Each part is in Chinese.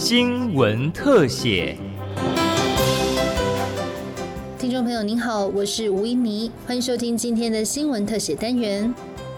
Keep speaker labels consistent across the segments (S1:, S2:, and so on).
S1: 新闻特写。
S2: 听众朋友您好，我是吴依妮，欢迎收听今天的新闻特写单元。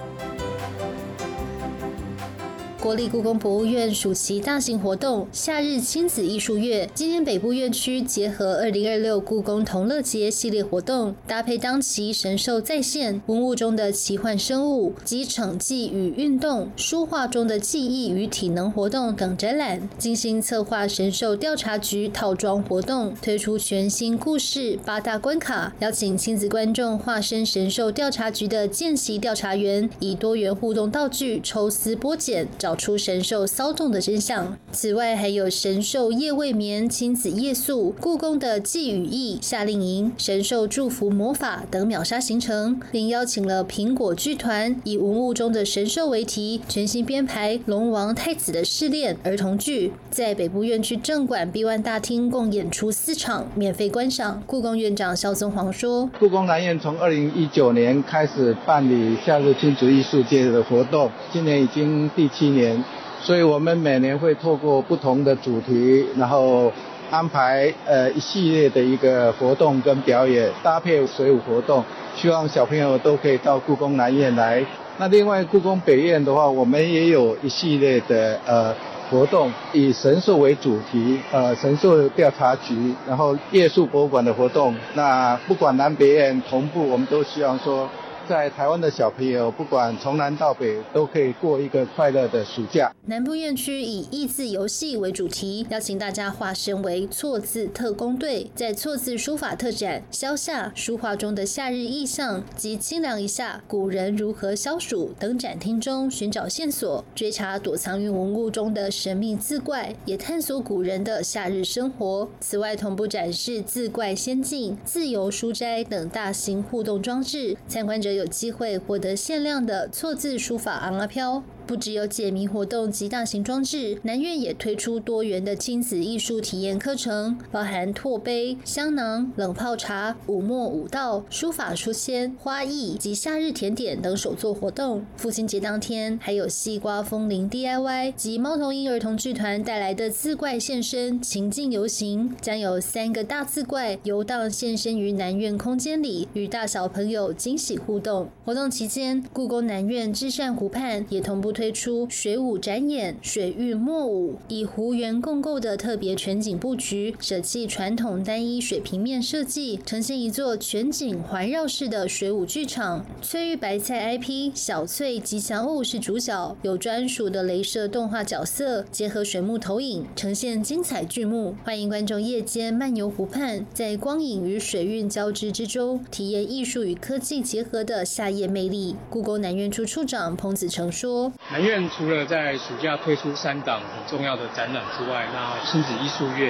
S2: 国立故宫博物院暑期大型活动夏日亲子艺术月，今天北部院区结合2026故宫同乐节系列活动，搭配当期神兽再现、文物中的奇幻生物及场记与运动、书画中的记忆与体能活动等展览，精心策划神兽调查局套装活动，推出全新故事8大关卡，邀请亲子观众化身神兽调查局的见习调查员，以多元互动道具抽丝剥茧，找出神兽骚动的真相。此外，还有神兽夜未眠、亲子夜宿、故宫的祭与义、夏令营、神兽祝福魔法等秒杀行程，并邀请了苹果剧团以文物中的神兽为题，全新编排龙王太子的试炼儿童剧，在北部院区正馆 B1 大厅共演出4场，免费观赏。故宫院长萧宗煌说：“
S3: 故宫南院从2019年开始办理夏日亲子艺术节的活动，今年已经第7年。所以我们每年会透过不同的主题，然后安排一系列的一个活动跟表演，搭配水舞活动，希望小朋友都可以到故宫南院来。那另外故宫北院的话，我们也有一系列的活动，以神兽为主题，神兽调查局，然后夜宿博物馆的活动。那不管南北院同步，我们都希望说，在台湾的小朋友，不管从南到北，都可以过一个快乐的暑假。
S2: 南部院区以益字游戏为主题，邀请大家化身为错字特工队，在错字书法特展、消夏书画中的夏日意象及清凉一下古人如何消暑等展厅中寻找线索，追查躲藏于文物中的神秘字怪，也探索古人的夏日生活。此外，同步展示字怪仙境、自由书斋等大型互动装置，参观者有机会获得限量的错字书法昂阿飘。不只有解谜活动及大型装置，南院也推出多元的亲子艺术体验课程，包含拓杯、香囊、冷泡茶、武墨武道、书法书签、花艺及夏日甜点等手作活动。父亲节当天，还有西瓜风铃 DIY 及猫头鹰儿童剧团带来的字怪现身情境游行，将有3个大字怪游荡现身于南院空间里，与大小朋友惊喜互动。活动期间，故宫南院至善湖畔也同步推出水舞展演、水域墨舞，以湖园共构的特别全景布局，舍弃传统单一水平面设计，呈现一座全景环绕式的水舞剧场。翠玉白菜 IP 小翠吉祥物是主角，有专属的雷射动画角色，结合水幕投影，呈现精彩剧目。欢迎观众夜间漫游湖畔，在光影与水韵交织之中，体验艺术与科技结合的夏夜魅力。故宫南院处处长彭子成说：
S4: 南院除了在暑假推出3档很重要的展览之外，那亲子艺术月